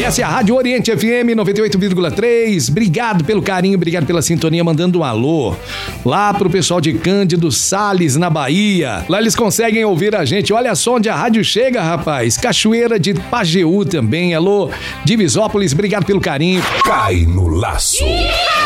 Essa é a Rádio Oriente FM 98,3. Obrigado pelo carinho, obrigado pela sintonia, mandando um alô lá pro pessoal de Cândido Sales, na Bahia. Lá eles conseguem ouvir a gente. Olha só onde a rádio chega, rapaz. Cachoeira de Pajeú também. Alô, Divisópolis, obrigado pelo carinho. Cai no laço.